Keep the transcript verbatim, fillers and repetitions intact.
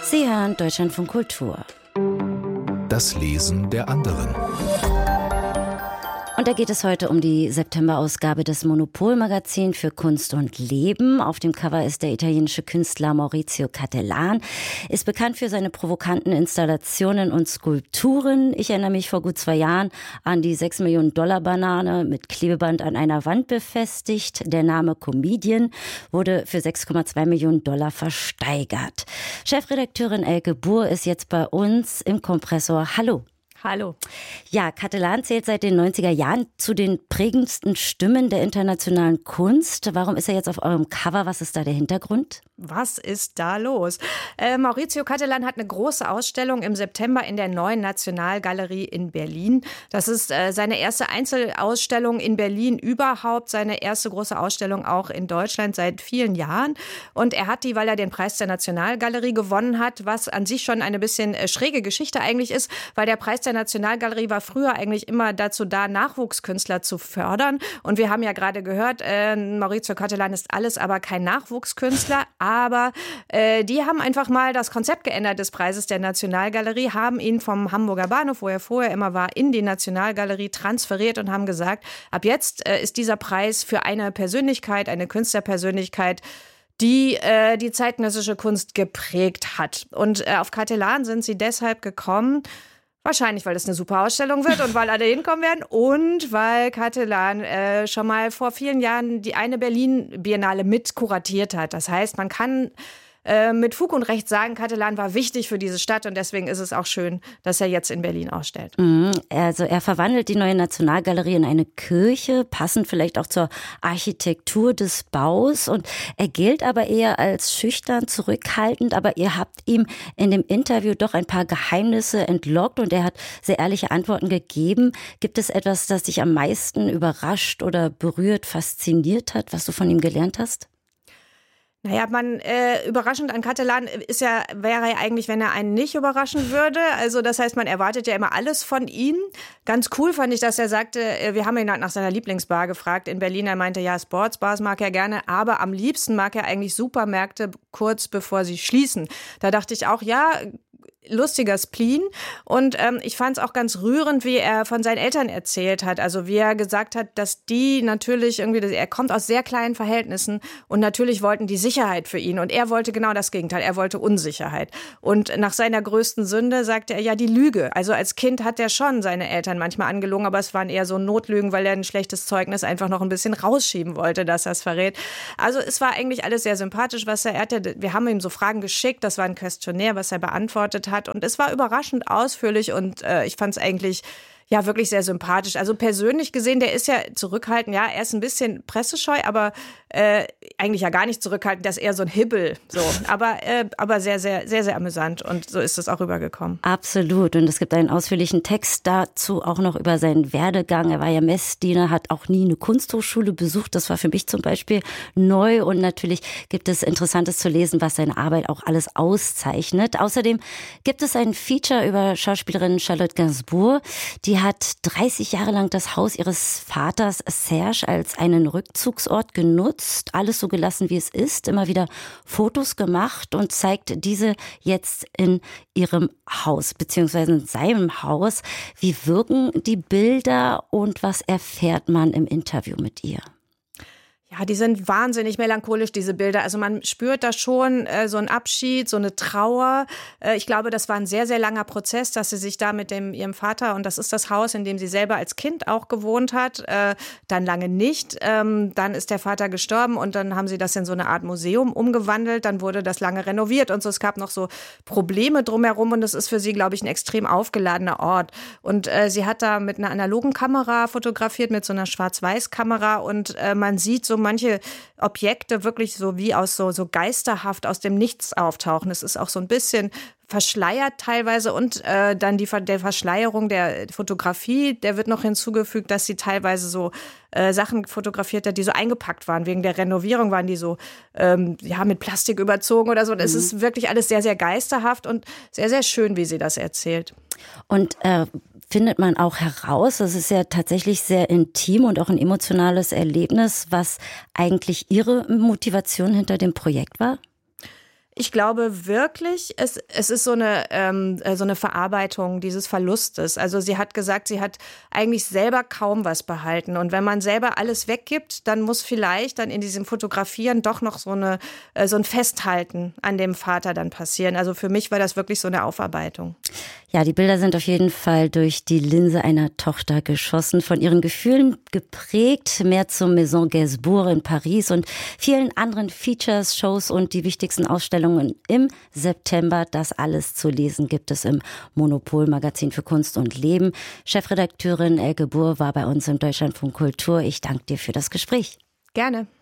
Sie hören Deutschlandfunk Kultur. Das Lesen der anderen. Und da geht es heute um die September-Ausgabe des Monopol-Magazin für Kunst und Leben. Auf dem Cover ist der italienische Künstler Maurizio Cattelan, ist bekannt für seine provokanten Installationen und Skulpturen. Ich erinnere mich vor gut zwei Jahren an die sechs Millionen Dollar Banane mit Klebeband an einer Wand befestigt. Der Name Comedian wurde für sechs Komma zwei Millionen Dollar versteigert. Chefredakteurin Elke Buhr ist jetzt bei uns im Kompressor. Hallo. Hallo. Ja, Cattelan zählt seit den neunziger Jahren zu den prägendsten Stimmen der internationalen Kunst. Warum ist er jetzt auf eurem Cover? Was ist da der Hintergrund? Was ist da los? Äh, Maurizio Cattelan hat eine große Ausstellung im September in der Neuen Nationalgalerie in Berlin. Das ist äh, seine erste Einzelausstellung in Berlin überhaupt, seine erste große Ausstellung auch in Deutschland seit vielen Jahren. Und er hat die, weil er den Preis der Nationalgalerie gewonnen hat, was an sich schon eine bisschen äh, schräge Geschichte eigentlich ist, weil der Preis der Nationalgalerie war früher eigentlich immer dazu da, Nachwuchskünstler zu fördern. Und wir haben ja gerade gehört, äh, Maurizio Cattelan ist alles, aber kein Nachwuchskünstler. Aber äh, die haben einfach mal das Konzept geändert des Preises der Nationalgalerie, haben ihn vom Hamburger Bahnhof, wo er vorher immer war, in die Nationalgalerie transferiert und haben gesagt, ab jetzt äh, ist dieser Preis für eine Persönlichkeit, eine Künstlerpersönlichkeit, die äh, die zeitgenössische Kunst geprägt hat. Und äh, auf Cattelan sind sie deshalb gekommen, wahrscheinlich, weil das eine super Ausstellung wird und weil alle hinkommen werden und weil Cattelan äh, schon mal vor vielen Jahren die eine Berlin-Biennale mit kuratiert hat. Das heißt, man kann äh, mit Fug und Recht sagen, Cattelan war wichtig für diese Stadt und deswegen ist es auch schön, dass er jetzt in Berlin ausstellt. Mhm. Also er verwandelt die Neue Nationalgalerie in eine Kirche, passend vielleicht auch zur Architektur des Baus, und er gilt aber eher als schüchtern, zurückhaltend, aber ihr habt ihm in dem Interview doch ein paar Geheimnisse entlockt und er hat sehr ehrliche Antworten gegeben. Gibt es etwas, das dich am meisten überrascht oder berührt, fasziniert hat, was du von ihm gelernt hast? Naja, man äh, überraschend an Cattelan ist ja, wäre ja eigentlich, wenn er einen nicht überraschen würde. Also das heißt, man erwartet ja immer alles von ihm. Ganz cool fand ich, dass er sagte, wir haben ihn nach seiner Lieblingsbar gefragt in Berlin. Er meinte, ja, Sportsbars mag er gerne, aber am liebsten mag er eigentlich Supermärkte kurz bevor sie schließen. Da dachte ich auch, ja, lustiger Spleen. Und ähm, ich fand es auch ganz rührend, wie er von seinen Eltern erzählt hat. Also wie er gesagt hat, dass die natürlich irgendwie, er kommt aus sehr kleinen Verhältnissen und natürlich wollten die Sicherheit für ihn. Und er wollte genau das Gegenteil. Er wollte Unsicherheit. Und nach seiner größten Sünde sagte er ja die Lüge. Also als Kind hat er schon seine Eltern manchmal angelogen, aber es waren eher so Notlügen, weil er ein schlechtes Zeugnis einfach noch ein bisschen rausschieben wollte, dass er es verrät. Also es war eigentlich alles sehr sympathisch, was er hatte. Wir haben ihm so Fragen geschickt. Das war ein Questionnaire, was er beantwortet hat. Und es war überraschend ausführlich und äh, ich fand es eigentlich ja wirklich sehr sympathisch. Also persönlich gesehen, der ist ja zurückhaltend, ja, er ist ein bisschen pressescheu, aber äh, eigentlich ja gar nicht zurückhaltend, das ist eher so ein Hibbel, so. Aber, äh, aber sehr, sehr, sehr, sehr amüsant und so ist es auch rübergekommen. Absolut, und es gibt einen ausführlichen Text dazu auch noch über seinen Werdegang. Er war ja Messdiener, hat auch nie eine Kunsthochschule besucht, das war für mich zum Beispiel neu, und natürlich gibt es Interessantes zu lesen, was seine Arbeit auch alles auszeichnet. Außerdem gibt es ein Feature über Schauspielerin Charlotte Gainsbourg, die hat dreißig Jahre lang das Haus ihres Vaters Serge als einen Rückzugsort genutzt, alles so gelassen, wie es ist, immer wieder Fotos gemacht und zeigt diese jetzt in ihrem Haus, beziehungsweise in seinem Haus. Wie wirken die Bilder und was erfährt man im Interview mit ihr? Ja, die sind wahnsinnig melancholisch, diese Bilder. Also man spürt da schon äh, so einen Abschied, so eine Trauer. Äh, ich glaube, das war ein sehr, sehr langer Prozess, dass sie sich da mit dem, ihrem Vater, und das ist das Haus, in dem sie selber als Kind auch gewohnt hat, äh, dann lange nicht. Ähm, dann ist der Vater gestorben und dann haben sie das in so eine Art Museum umgewandelt. Dann wurde das lange renoviert und so. Es gab noch so Probleme drumherum und es ist für sie, glaube ich, ein extrem aufgeladener Ort. Und äh, sie hat da mit einer analogen Kamera fotografiert, mit so einer Schwarz-Weiß-Kamera, und äh, man sieht so manche Objekte wirklich so wie aus so, so geisterhaft aus dem Nichts auftauchen. Es ist auch so ein bisschen verschleiert teilweise und äh, dann die der Verschleierung der Fotografie, der wird noch hinzugefügt, dass sie teilweise so äh, Sachen fotografiert hat, die so eingepackt waren. Wegen der Renovierung waren die so ähm, ja mit Plastik überzogen oder so. Das mhm. ist wirklich alles sehr, sehr geisterhaft und sehr, sehr schön, wie sie das erzählt. Und äh, findet man auch heraus, das ist ja tatsächlich sehr intim und auch ein emotionales Erlebnis, was eigentlich Ihre Motivation hinter dem Projekt war? Ich glaube wirklich, es, es ist so eine, ähm, so eine Verarbeitung dieses Verlustes. Also sie hat gesagt, sie hat eigentlich selber kaum was behalten. Und wenn man selber alles weggibt, dann muss vielleicht dann in diesem Fotografieren doch noch so, eine, äh, so ein Festhalten an dem Vater dann passieren. Also für mich war das wirklich so eine Aufarbeitung. Ja, die Bilder sind auf jeden Fall durch die Linse einer Tochter geschossen, von ihren Gefühlen geprägt, mehr zum Maison Gainsbourg in Paris und vielen anderen Features, Shows und die wichtigsten Ausstellungen im September. Das alles zu lesen gibt es im Monopol-Magazin für Kunst und Leben. Chefredakteurin Elke Buhr war bei uns im Deutschlandfunk Kultur. Ich danke dir für das Gespräch. Gerne.